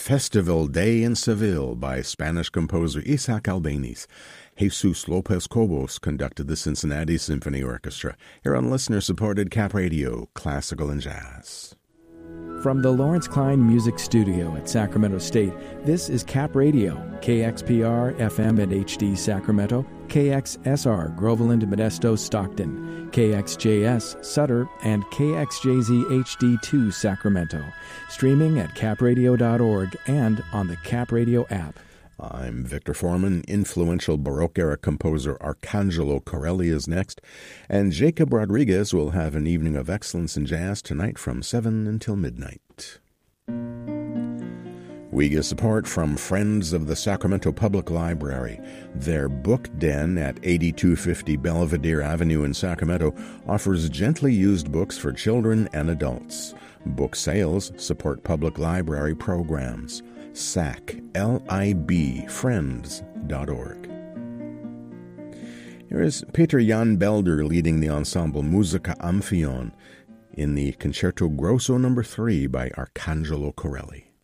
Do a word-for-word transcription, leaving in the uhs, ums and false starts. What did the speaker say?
Festival Day in Seville by Spanish composer Isaac Albéniz. Jesus Lopez Cobos conducted the Cincinnati Symphony Orchestra. Here on listener-supported Cap Radio, Classical and Jazz. From the Lawrence Klein Music Studio at Sacramento State, this is Cap Radio, K X P R F M at H D Sacramento, K X S R Groveland, Modesto, Stockton, K X J S Sutter, and K X J Z H D two Sacramento. Streaming at cap radio dot org and on the Cap Radio app. I'm Victor Foreman. Influential Baroque-era composer Arcangelo Corelli is next, and Jacob Rodriguez will have an evening of excellence in jazz tonight from seven until midnight. We get support from Friends of the Sacramento Public Library. Their book den at eighty-two fifty Belvedere Avenue in Sacramento offers gently used books for children and adults. Book sales support public library programs. S A C, L I B, friends dot org. Here is Peter Jan Belder leading the ensemble Musica Amphion in the Concerto Grosso number three by Arcangelo Corelli.